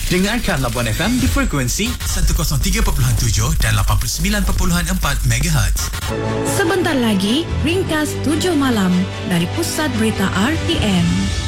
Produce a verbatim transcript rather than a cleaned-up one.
Dengarkan Labuan F M di frekuensi seratus tiga perpuluhan tujuh dan lapan puluh sembilan perpuluhan empat megahertz. Sebentar lagi, ringkas tujuh malam dari Pusat Berita R T M.